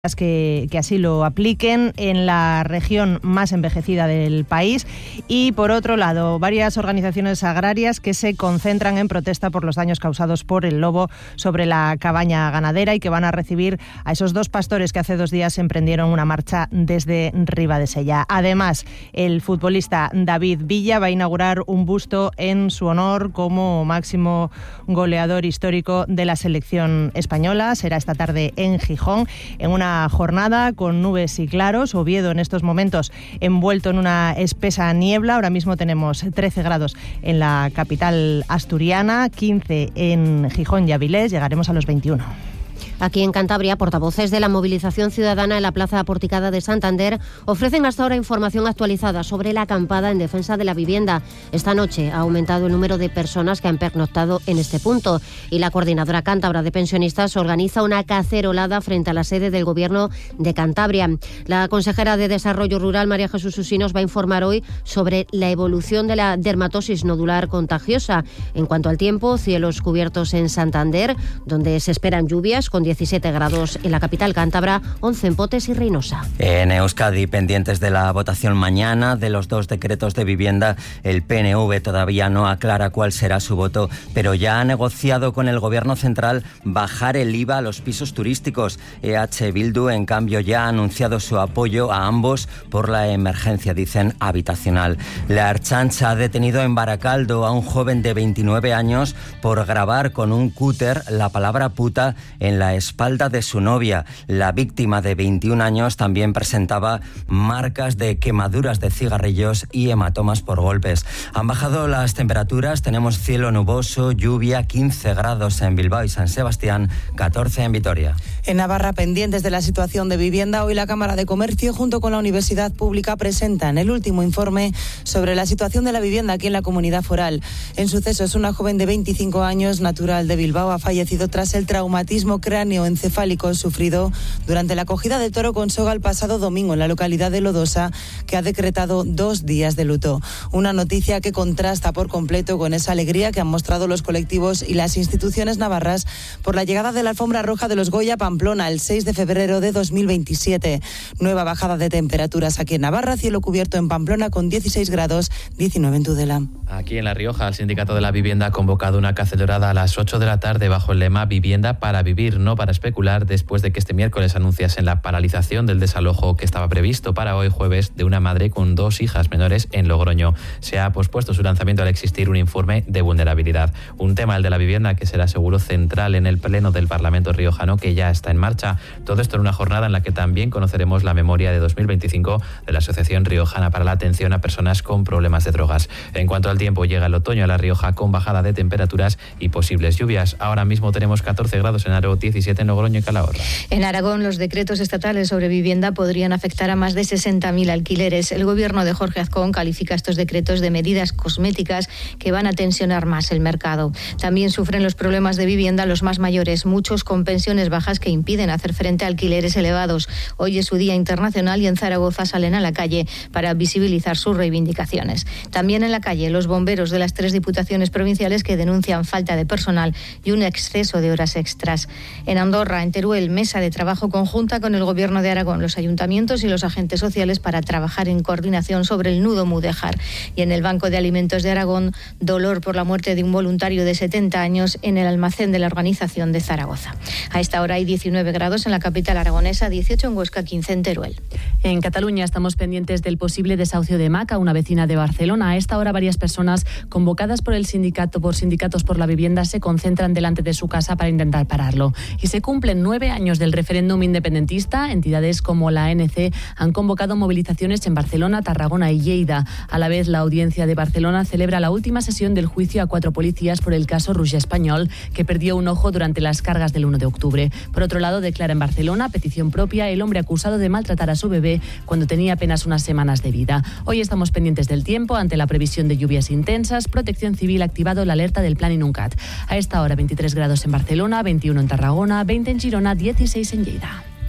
que así lo apliquen en la región más envejecida del país. Y por otro lado, varias organizaciones agrarias que se concentran en protesta por los daños causados por el lobo sobre la cabaña ganadera y que van a recibir a esos dos pastores que hace 2 días emprendieron una marcha desde Ribadesella. Además, el futbolista David Villa va a inaugurar un busto en su honor como máximo goleador histórico de la selección española. Será esta tarde en Gijón, en una jornada con nubes y claros. Oviedo en estos momentos envuelto en una espesa niebla. Ahora mismo tenemos 13 grados en la capital asturiana, 15 en Gijón y Avilés. Llegaremos a los 21. Aquí en Cantabria, portavoces de la movilización ciudadana en la Plaza Porticada de Santander ofrecen hasta ahora información actualizada sobre la acampada en defensa de la vivienda. Esta noche ha aumentado el número de personas que han pernoctado en este punto y la Coordinadora Cántabra de Pensionistas organiza una cacerolada frente a la sede del Gobierno de Cantabria. La consejera de Desarrollo Rural, María Jesús Usinos, va a informar hoy sobre la evolución de la dermatosis nodular contagiosa. En cuanto al tiempo, cielos cubiertos en Santander, donde se esperan lluvias con 17 grados en la capital cántabra, 11 en Potes y Reynosa. En Euskadi, pendientes de la votación mañana de los 2 decretos de vivienda, el PNV todavía no aclara cuál será su voto, pero ya ha negociado con el Gobierno central bajar el IVA a los pisos turísticos. EH Bildu, en cambio, ya ha anunciado su apoyo a ambos por la emergencia, dicen, habitacional. La Ertzaintza ha detenido en Baracaldo a un joven de 29 años por grabar con un cúter la palabra puta en la espalda de su novia. La víctima de 21 años también presentaba marcas de quemaduras de cigarrillos y hematomas por golpes. Han bajado las temperaturas, tenemos cielo nuboso, lluvia, 15 grados en Bilbao y San Sebastián, 14 en Vitoria. En Navarra, pendientes de la situación de vivienda, hoy la Cámara de Comercio junto con la Universidad Pública presentan el último informe sobre la situación de la vivienda aquí en la comunidad foral. En sucesos, una joven de 25 años, natural de Bilbao, ha fallecido tras el traumatismo cráneoencefálico sufrido durante la cogida de toro con soga el pasado domingo en la localidad de Lodosa, que ha decretado 2 días de luto. Una noticia que contrasta por completo con esa alegría que han mostrado los colectivos y las instituciones navarras por la llegada de la alfombra roja de los Goya Pamplona el 6 de febrero de 2027. Nueva bajada de temperaturas aquí en Navarra, cielo cubierto en Pamplona con 16 grados, 19 en Tudela. Aquí en La Rioja, el Sindicato de la Vivienda ha convocado una cacerolada a las 8 de la tarde bajo el lema Vivienda para vivir, no para especular, después de que este miércoles anunciasen la paralización del desalojo que estaba previsto para hoy jueves de una madre con 2 hijas menores en Logroño. Se ha pospuesto su lanzamiento al existir un informe de vulnerabilidad. Un tema, el de la vivienda, que será seguro central en el pleno del Parlamento riojano, que ya está en marcha. Todo esto en una jornada en la que también conoceremos la memoria de 2025 de la Asociación Riojana para la Atención a Personas con Problemas de Drogas. En cuanto al tiempo, llega el otoño a La Rioja con bajada de temperaturas y posibles lluvias. Ahora mismo tenemos 14 grados en Aro, 17 en Logroño y Calahorra. En Aragón, los decretos estatales sobre vivienda podrían afectar a más de 60.000 alquileres. El gobierno de Jorge Azcón califica estos decretos de medidas cosméticas que van a tensionar más el mercado. También sufren los problemas de vivienda los más mayores, muchos con pensiones bajas que impiden hacer frente a alquileres elevados. Hoy es su Día Internacional y en Zaragoza salen a la calle para visibilizar sus reivindicaciones. También en la calle, los bomberos de las 3 diputaciones provinciales que denuncian falta de personal y un exceso de horas extras. En Andorra, en Teruel, mesa de trabajo conjunta con el Gobierno de Aragón, los ayuntamientos y los agentes sociales para trabajar en coordinación sobre el nudo Mudéjar. Y en el Banco de Alimentos de Aragón, dolor por la muerte de un voluntario de 70 años en el almacén de la organización de Zaragoza. A esta hora hay 19 grados en la capital aragonesa, 18 en Huesca, 15 en Teruel. En Cataluña estamos pendientes del posible desahucio de Maca, una vecina de Barcelona. A esta hora varias personas convocadas por sindicatos por la vivienda se concentran delante de su casa para intentar pararlo. Y se cumplen 9 años del referéndum independentista. Entidades como la ANC han convocado movilizaciones en Barcelona, Tarragona y Lleida. A la vez, la Audiencia de Barcelona celebra la última sesión del juicio a 4 policías por el caso Roger Espanyol, que perdió un ojo durante las cargas del 1 de octubre. Por otro lado, declara en Barcelona, petición propia, el hombre acusado de maltratar a su bebé cuando tenía apenas unas semanas de vida. Hoy estamos pendientes del tiempo ante la previsión de lluvias intensas. Protección Civil ha activado la alerta del Plan Inuncat. A esta hora 23 grados en Barcelona, 21 en Tarragona, 20 en Girona, 16 en Lleida.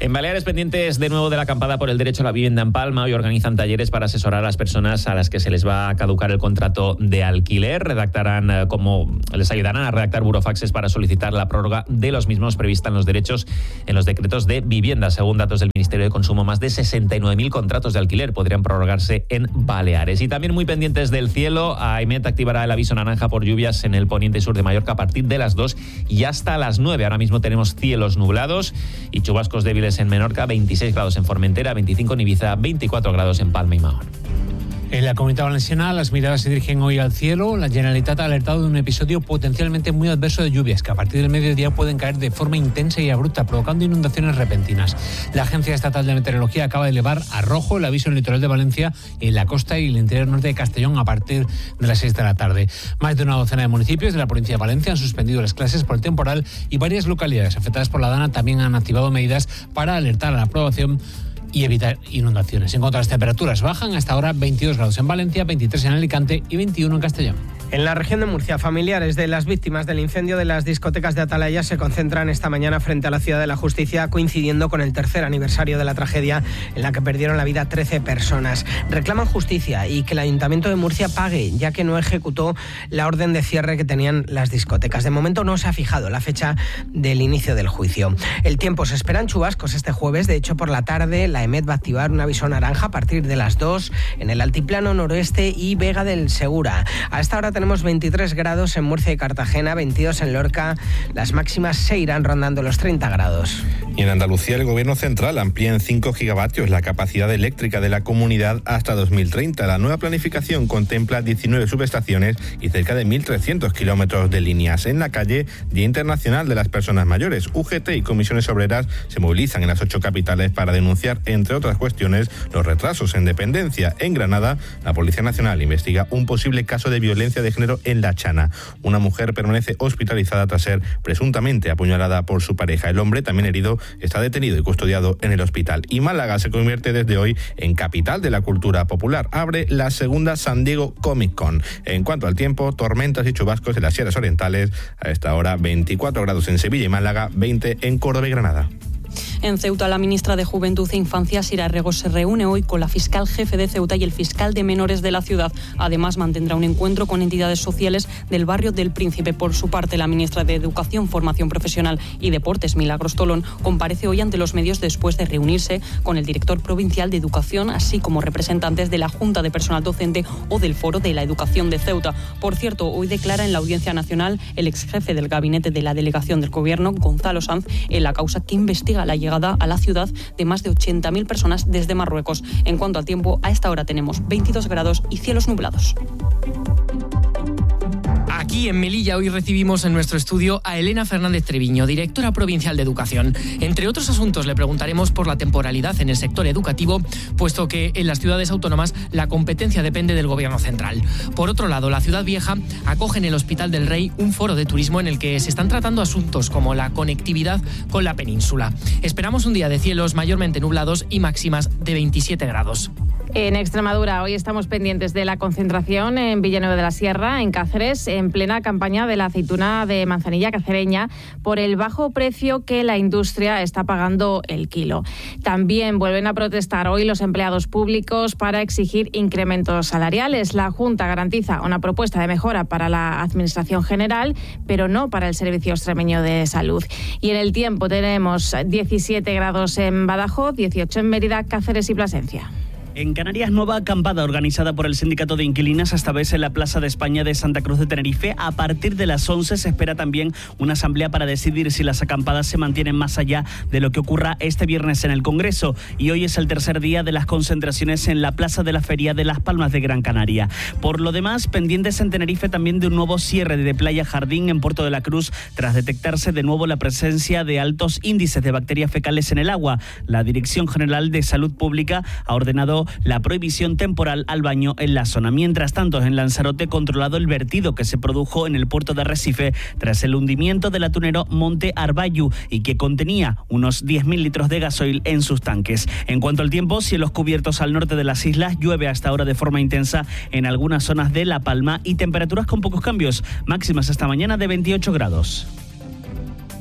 En Baleares, pendientes de nuevo de la acampada por el derecho a la vivienda en Palma, hoy organizan talleres para asesorar a las personas a las que se les va a caducar el contrato de alquiler. Les ayudarán a redactar burofaxes para solicitar la prórroga de los mismos prevista en los derechos en los decretos de vivienda. Según datos del Ministerio de Consumo, más de 69.000 contratos de alquiler podrían prorrogarse en Baleares. Y también muy pendientes del cielo, AEMET activará el aviso naranja por lluvias en el poniente y sur de Mallorca a partir de las 2 y hasta las 9. Ahora mismo tenemos cielos nublados y chubascos débiles en Menorca, 26 grados en Formentera, 25 en Ibiza, 24 grados en Palma y Mahón. En la Comunidad Valenciana las miradas se dirigen hoy al cielo. La Generalitat ha alertado de un episodio potencialmente muy adverso de lluvias que a partir del mediodía pueden caer de forma intensa y abrupta, provocando inundaciones repentinas. La Agencia Estatal de Meteorología acaba de elevar a rojo el aviso en el litoral de Valencia, en la costa y el interior norte de Castellón a partir de las 6 de la tarde. Más de una docena de municipios de la provincia de Valencia han suspendido las clases por el temporal y varias localidades afectadas por la dana también han activado medidas para alertar a la población y evitar inundaciones. En cuanto a las temperaturas, bajan hasta ahora 22 grados en Valencia, 23 en Alicante y 21 en Castellón. En la región de Murcia, familiares de las víctimas del incendio de las discotecas de Atalaya se concentran esta mañana frente a la Ciudad de la Justicia, coincidiendo con el tercer aniversario de la tragedia en la que perdieron la vida 13 personas. Reclaman justicia y que el Ayuntamiento de Murcia pague, ya que no ejecutó la orden de cierre que tenían las discotecas. De momento no se ha fijado la fecha del inicio del juicio. El tiempo, se esperan chubascos este jueves. De hecho, por la tarde la EMET va a activar un aviso naranja a partir de las 2 en el altiplano noroeste y Vega del Segura. A esta hora tenemos 23 grados en Murcia y Cartagena, 22 en Lorca. Las máximas se irán rondando los 30 grados. Y en Andalucía el Gobierno Central amplía en 5 gigavatios la capacidad eléctrica de la comunidad hasta 2030. La nueva planificación contempla 19 subestaciones y cerca de 1.300 kilómetros de líneas. En la calle, Día Internacional de las Personas Mayores. UGT y comisiones obreras se movilizan en las 8 capitales para denunciar, entre otras cuestiones, los retrasos en dependencia. En Granada, la Policía Nacional investiga un posible caso de violencia de género en La Chana. Una mujer permanece hospitalizada tras ser presuntamente apuñalada por su pareja. El hombre, también herido, está detenido y custodiado en el hospital. Y Málaga se convierte desde hoy en capital de la cultura popular. Abre la segunda San Diego Comic Con. En cuanto al tiempo, tormentas y chubascos en las sierras orientales. A esta hora 24 grados en Sevilla y Málaga, 20 en Córdoba y Granada. En Ceuta, la ministra de Juventud e Infancia, Sira Rego, se reúne hoy con la fiscal jefe de Ceuta y el fiscal de menores de la ciudad. Además, mantendrá un encuentro con entidades sociales del barrio del Príncipe. Por su parte, la ministra de Educación, Formación Profesional y Deportes, Milagros Tolón, comparece hoy ante los medios después de reunirse con el director provincial de Educación, así como representantes de la Junta de Personal Docente o del Foro de la Educación de Ceuta. Por cierto, hoy declara en la Audiencia Nacional el exjefe del gabinete de la delegación del Gobierno, Gonzalo Sanz, en la causa que investiga la llegada a la ciudad de más de 80.000 personas desde Marruecos. En cuanto al tiempo, a esta hora tenemos 22 grados y cielos nublados. Aquí en Melilla hoy recibimos en nuestro estudio a Elena Fernández Treviño, directora provincial de Educación. Entre otros asuntos le preguntaremos por la temporalidad en el sector educativo, puesto que en las ciudades autónomas la competencia depende del Gobierno central. Por otro lado, la Ciudad Vieja acoge en el Hospital del Rey un foro de turismo en el que se están tratando asuntos como la conectividad con la península. Esperamos un día de cielos mayormente nublados y máximas de 27 grados. En Extremadura hoy estamos pendientes de la concentración en Villanueva de la Sierra, en Cáceres, en plena campaña de la aceituna de manzanilla cacereña por el bajo precio que la industria está pagando el kilo. También vuelven a protestar hoy los empleados públicos para exigir incrementos salariales. La Junta garantiza una propuesta de mejora para la Administración General, pero no para el Servicio Extremeño de Salud. Y en el tiempo tenemos 17 grados en Badajoz, 18 en Mérida, Cáceres y Plasencia. En Canarias, nueva acampada organizada por el Sindicato de Inquilinas, esta vez en la Plaza de España de Santa Cruz de Tenerife. A partir de las 11 se espera también una asamblea para decidir si las acampadas se mantienen más allá de lo que ocurra este viernes en el Congreso. Y hoy es el tercer día de las concentraciones en la Plaza de la Feria de Las Palmas de Gran Canaria. Por lo demás, pendientes en Tenerife también de un nuevo cierre de Playa Jardín en Puerto de la Cruz, tras detectarse de nuevo la presencia de altos índices de bacterias fecales en el agua. La Dirección General de Salud Pública ha ordenado la prohibición temporal al baño en la zona. Mientras tanto, en Lanzarote, controlado el vertido que se produjo en el puerto de Arrecife tras el hundimiento del atunero Monte Arbayu y que contenía unos 10.000 litros de gasoil en sus tanques. En cuanto al tiempo, cielos cubiertos al norte de las islas, llueve hasta ahora de forma intensa en algunas zonas de La Palma y temperaturas con pocos cambios, máximas esta mañana de 28 grados.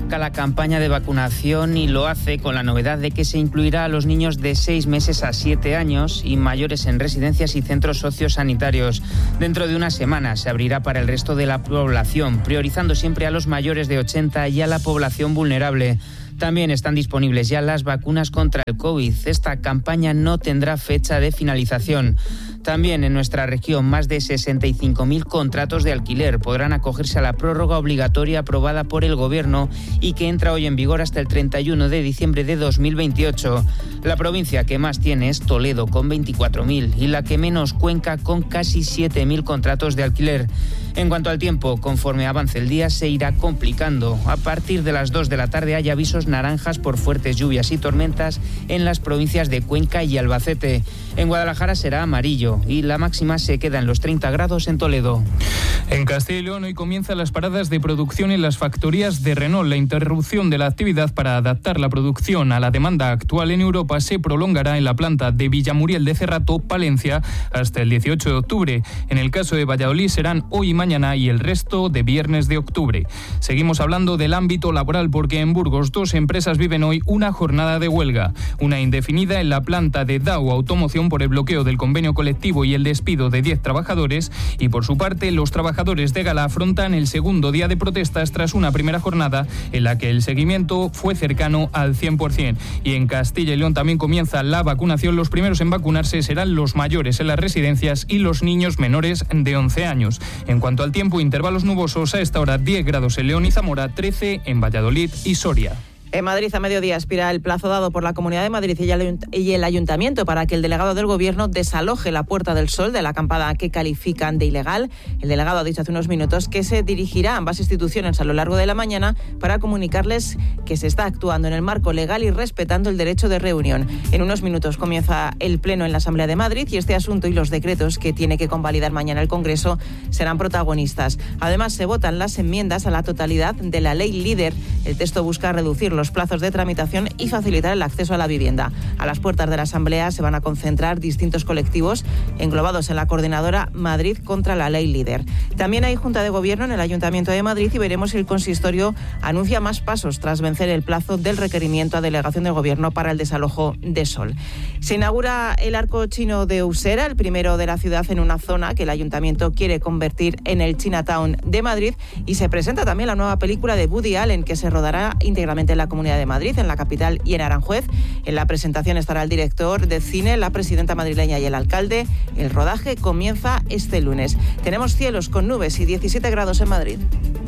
la campaña de vacunación y lo hace con la novedad de que se incluirá a los niños de 6 meses a 7 años y mayores en residencias y centros sociosanitarios. Dentro de una semana se abrirá para el resto de la población, priorizando siempre a los mayores de 80 y a la población vulnerable. También están disponibles ya las vacunas contra el COVID. Esta campaña no tendrá fecha de finalización. También en nuestra región, más de 65.000 contratos de alquiler podrán acogerse a la prórroga obligatoria aprobada por el Gobierno y que entra hoy en vigor hasta el 31 de diciembre de 2028. La provincia que más tiene es Toledo, con 24.000, y la que menos, Cuenca, con casi 7.000 contratos de alquiler. En cuanto al tiempo, conforme avance el día se irá complicando. A partir de las 2 de la tarde hay avisos naranjas por fuertes lluvias y tormentas en las provincias de Cuenca y Albacete. En Guadalajara será amarillo y la máxima se queda en los 30 grados en Toledo. En Castilla y León hoy comienzan las paradas de producción en las factorías de Renault. La interrupción de la actividad para adaptar la producción a la demanda actual en Europa se prolongará en la planta de Villamuriel de Cerrato, Palencia, hasta el 18 de octubre. En el caso de Valladolid serán hoy y mañana y el resto de viernes de octubre. Seguimos hablando del ámbito laboral porque en Burgos 2 empresas viven hoy una jornada de huelga. Una indefinida en la planta de Dow Automoción por el bloqueo del convenio colectivo y el despido de 10 trabajadores, y por su parte los trabajadores de Gala afrontan el segundo día de protestas tras una primera jornada en la que el seguimiento fue cercano al 100%. Y en Castilla y León también comienza la vacunación. Los primeros en vacunarse serán los mayores en las residencias y los niños menores de 11 años. En cuanto al tiempo, intervalos nubosos a esta hora, 10 grados en León y Zamora, 13 en Valladolid y Soria. En Madrid, a mediodía, expira el plazo dado por la Comunidad de Madrid y el Ayuntamiento para que el delegado del Gobierno desaloje la Puerta del Sol de la acampada que califican de ilegal. El delegado ha dicho hace unos minutos que se dirigirá a ambas instituciones a lo largo de la mañana para comunicarles que se está actuando en el marco legal y respetando el derecho de reunión. En unos minutos comienza el Pleno en la Asamblea de Madrid y este asunto y los decretos que tiene que convalidar mañana el Congreso serán protagonistas. Además, se votan las enmiendas a la totalidad de la Ley Líder. El texto busca reducir los plazos de tramitación y facilitar el acceso a la vivienda. A las puertas de la Asamblea se van a concentrar distintos colectivos englobados en la coordinadora Madrid contra la Ley Líder. También hay Junta de Gobierno en el Ayuntamiento de Madrid y veremos si el consistorio anuncia más pasos tras vencer el plazo del requerimiento a delegación del Gobierno para el desalojo de Sol. Se inaugura el arco chino de Usera, el primero de la ciudad en una zona que el Ayuntamiento quiere convertir en el Chinatown de Madrid, y se presenta también la nueva película de Woody Allen que se rodará íntegramente en la Comunidad de Madrid, en la capital y en Aranjuez. En la presentación estará el director de cine, la presidenta madrileña y el alcalde. El rodaje comienza este lunes. Tenemos cielos con nubes y 17 grados en Madrid.